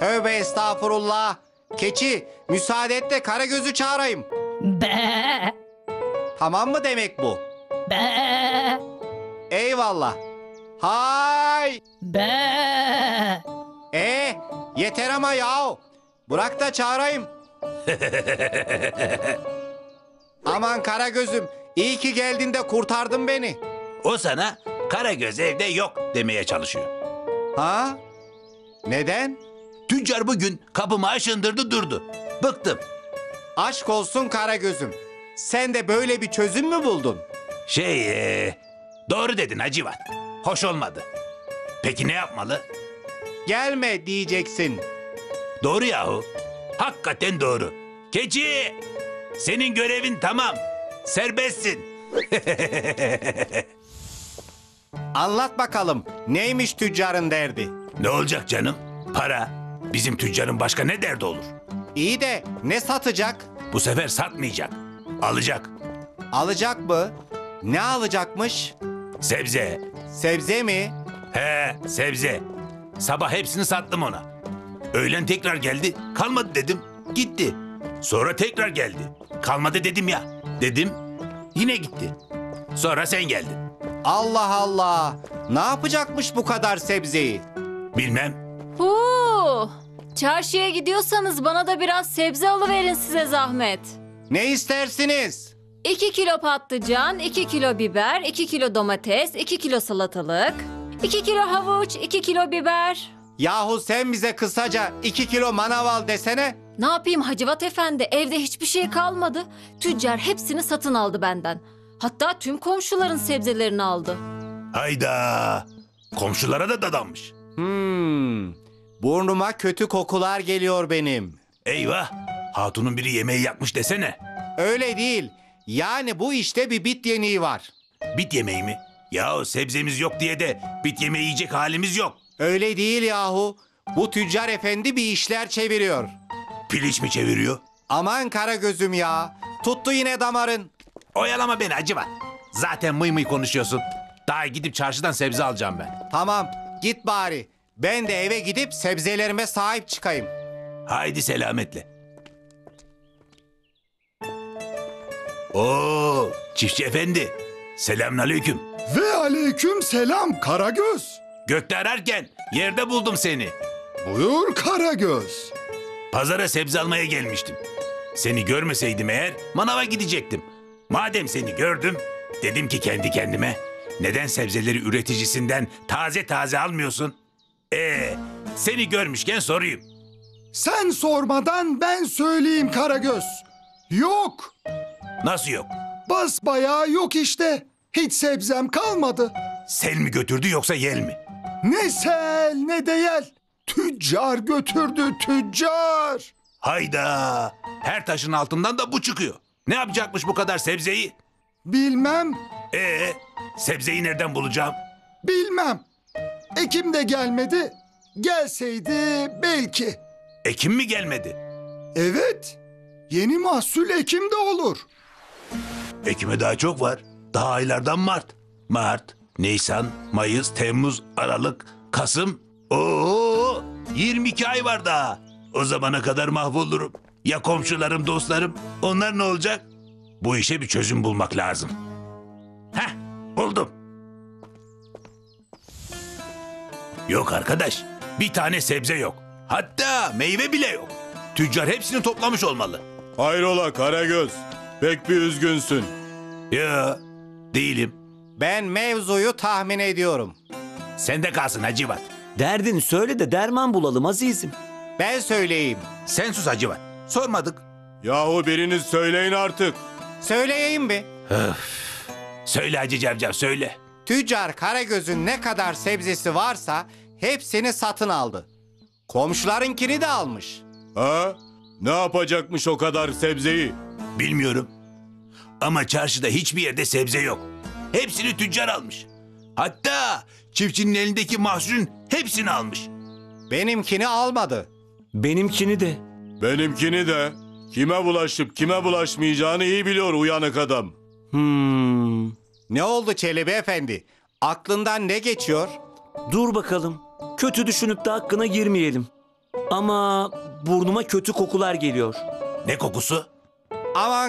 Tövbe estağfurullah. Keçi, müsaade et de Karagöz'ü çağırayım. Be, Tamam mı demek bu? be, Eyvallah. Hay! be. Yeter ama yahu. Bırak da çağırayım. Aman Karagöz'üm, iyi ki geldin de kurtardın beni. O sana Karagöz evde yok demeye çalışıyor. Ha? Neden? Tüccar bugün kapımı aşındırdı durdu. Bıktım. Aşk olsun Karagöz'üm. Sen de böyle bir çözüm mü buldun? Doğru dedin Hacivat. Hoş olmadı. Peki ne yapmalı? Gelme diyeceksin. Doğru yahu. Hakikaten doğru. Keçi! Senin görevin tamam. Serbestsin. Anlat bakalım, neymiş tüccarın derdi? Ne olacak canım? Para. Bizim tüccarın başka ne derdi olur? İyi de ne satacak? Bu sefer satmayacak. Alacak. Alacak mı? Ne alacakmış? Sebze. Sebze mi? He, sebze. Sabah hepsini sattım ona. Öğlen tekrar geldi. Kalmadı dedim. Gitti. Sonra tekrar geldi. Kalmadı dedim ya. Dedim. Yine gitti. Sonra sen geldin. Allah Allah! Ne yapacakmış bu kadar sebzeyi? Bilmem. Çarşıya gidiyorsanız bana da biraz sebze alıverin size zahmet. Ne istersiniz? 2 kilo patlıcan, 2 kilo biber, 2 kilo domates, 2 kilo salatalık, 2 kilo havuç, 2 kilo biber. Yahu sen bize kısaca 2 kilo manav al desene. Ne yapayım Hacivat Efendi, evde hiçbir şey kalmadı. Tüccar hepsini satın aldı benden. Hatta tüm komşuların sebzelerini aldı. Hayda. Komşulara da dadanmış. Burnuma kötü kokular geliyor benim. Eyvah. Hatunun biri yemeği yapmış desene. Öyle değil. Yani bu işte bir bit yeniği var. Bit yemeği mi? Yahu sebzemiz yok diye de bit yemeği yiyecek halimiz yok. Öyle değil yahu. Bu tüccar efendi bir işler çeviriyor. Piliç mi çeviriyor? Aman Karagöz'üm ya. Tuttu yine damarın. Oyalama beni Hacivat. Zaten mıy mıy konuşuyorsun. Daha gidip çarşıdan sebze alacağım ben. Tamam, git bari. Ben de eve gidip sebzelerime sahip çıkayım. Haydi selametle. Oo, çiftçi efendi. Selamünaleyküm. Ve aleyküm selam Karagöz. Gökte ararken yerde buldum seni. Buyur Karagöz. Pazara sebze almaya gelmiştim. Seni görmeseydim eğer manava gidecektim. Madem seni gördüm, dedim ki kendi kendime, neden sebzeleri üreticisinden taze taze almıyorsun? Seni görmüşken sorayım. Sen sormadan ben söyleyeyim Karagöz. Yok. Nasıl yok? Basbayağı yok işte. Hiç sebzem kalmadı. Sel mi götürdü yoksa yel mi? Ne sel ne de yel. Tüccar götürdü tüccar. Hayda! Her taşın altından da bu çıkıyor. Ne yapacakmış bu kadar sebzeyi? Bilmem, Sebzeyi nereden bulacağım? bilmem. Ekim de gelmedi. Gelseydi belki. Ekim mi gelmedi? Evet. Yeni mahsul Ekim'de olur. Ekim'e daha çok var. Daha aylardan Mart. Mart, Nisan, Mayıs, Temmuz, Aralık, Kasım. Oo, 22 ay var daha. O zamana kadar mahvolurum. Ya komşularım, dostlarım? Onlar ne olacak? Bu işe bir çözüm bulmak lazım. Heh, buldum. Yok arkadaş, bir tane sebze yok. Hatta meyve bile yok. Tüccar hepsini toplamış olmalı. Hayrola Karagöz? Pek bir üzgünsün. Ya, değilim. Ben mevzuyu tahmin ediyorum. Sende kalsın Hacivat. Derdini söyle de derman bulalım azizim. Ben söyleyeyim. Sen sus Hacivat. Sormadık. Yahu biriniz söyleyin artık. Söyleyeyim mi? Söyle Hacı Cavcav söyle. Tüccar Karagöz'ün ne kadar sebzesi varsa hepsini satın aldı. Komşularınkini de almış. Ha? Ne yapacakmış o kadar sebzeyi? Bilmiyorum. Ama çarşıda hiçbir yerde sebze yok. Hepsini tüccar almış. Hatta çiftçinin elindeki mahsulün hepsini almış. Benimkini almadı. Benimkini de. Benimkini de. Kime bulaşıp kime bulaşmayacağını iyi biliyor uyanık adam. Ne oldu Çelebi Efendi? Aklından ne geçiyor? Dur bakalım. Kötü düşünüp de hakkına girmeyelim. Ama burnuma kötü kokular geliyor. Ne kokusu? Aman